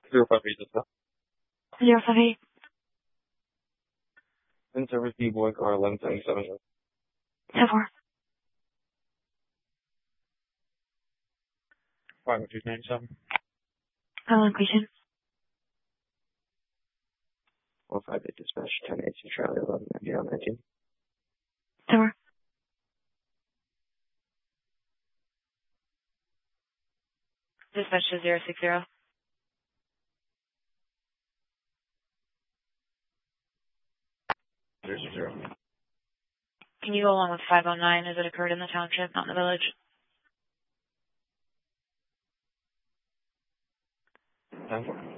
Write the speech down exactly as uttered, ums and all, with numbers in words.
Zero five eight, that's Zero five eight. in service D boy car eleven seventy seven. Ten four. Five two nine seven. Final location. Four five eight dispatch ten eighteen Charlie eleven zero nineteen. Ten four. Dispatch to zero six zero. Zero six zero. Can you go along with five oh nine as it occurred in the township, not in the village? Ten four.